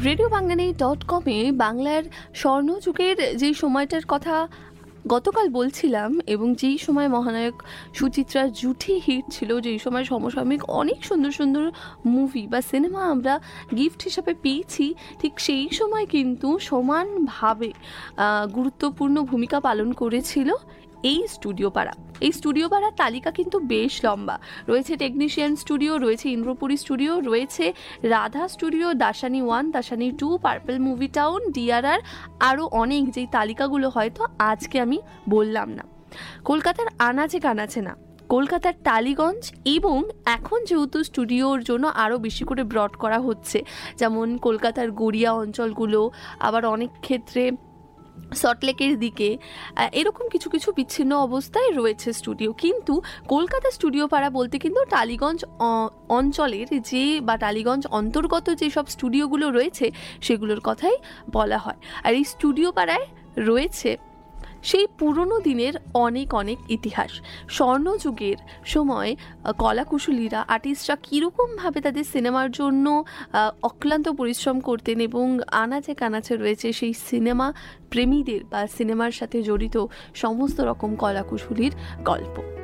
Radio বাংলানেট.কমে বাংলার স্বর্ণযুগের যেই সময়টার কথা গতকাল বলছিলাম, এবং যেই সময় মহানায়ক সুচিত্রার জুটি হিট ছিল, যেই সময় সমসাময়িক অনেক সুন্দর সুন্দর মুভি বা সিনেমা আমরা গিফট হিসাবে পেয়েছি, ঠিক সেই সময় কিন্তু সমানভাবে গুরুত্বপূর্ণ ভূমিকা পালন করেছিল এই স্টুডিও পাড়া। এই স্টুডিও পাড়ার তালিকা কিন্তু বেশ লম্বা। রয়েছে টেকনিশিয়ান স্টুডিও, রয়েছে ইন্দ্রপুরী স্টুডিও, রয়েছে Radha studio, দাসানি 1, দাসানি 2, purple movie town, DRR, আরও অনেক, যেই তালিকাগুলো হয়তো আজকে আমি বললাম না। কলকাতার আনাচে কানাচে না, কলকাতার টালিগঞ্জ, এবং এখন যেহেতু স্টুডিওর জন্য আরও বেশি করে ব্রড করা হচ্ছে, যেমন কলকাতার গড়িয়া অঞ্চলগুলো, আবার অনেক ক্ষেত্রে সল্টলেকের দিকে, এরকম কিছু কিছু বিচ্ছিন্ন অবস্থায় রয়েছে স্টুডিও। কিন্তু কলকাতা স্টুডিও পাড়া বলতে কিন্তু টালিগঞ্জ অঞ্চলের বা টালিগঞ্জ অন্তর্গত যেসব স্টুডিওগুলো রয়েছে সেগুলোর কথাই বলা হয়। আর এই স্টুডিও পাড়ায় রয়েছে সেই পুরনো দিনের অনেক অনেক ইতিহাস। স্বর্ণযুগের সময় কলাকুশলীরা, আর্টিস্টরা কীরকমভাবে তাদের সিনেমার জন্য অক্লান্ত পরিশ্রম করতেন, এবং আনাচে কানাচে রয়েছে সেই সিনেমা প্রেমীদের বা সিনেমার সাথে জড়িত সমস্ত রকম কলাকুশলীর গল্প।